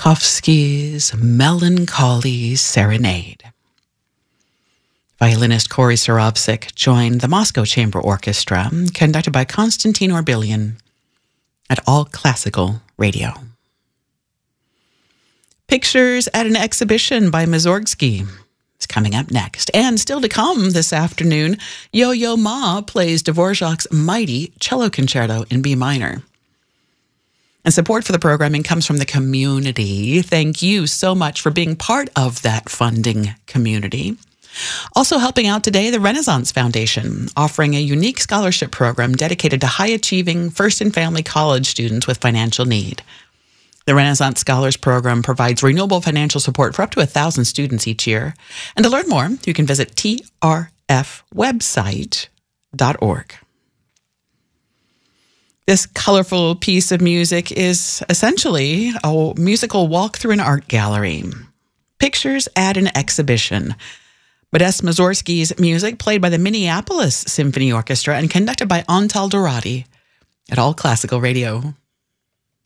Tchaikovsky's Melancholy Serenade. Violinist Corey Surovsik joined the Moscow Chamber Orchestra, conducted by Konstantin Orbilian, at All Classical Radio. Pictures at an exhibition by Mussorgsky is coming up next. And still to come this afternoon, Yo-Yo Ma plays Dvorak's mighty cello concerto in B minor. And support for the programming comes from the community. Thank you so much for being part of that funding community. Also helping out today, the Renaissance Foundation, offering a unique scholarship program dedicated to high-achieving first and family college students with financial need. The Renaissance Scholars Program provides renewable financial support for up to 1,000 students each year. And to learn more, you can visit trfwebsite.org. This colorful piece of music is essentially a musical walk through an art gallery. Pictures at an exhibition. Modest Mussorgsky's music played by the Minneapolis Symphony Orchestra and conducted by Antal Dorati at All Classical Radio.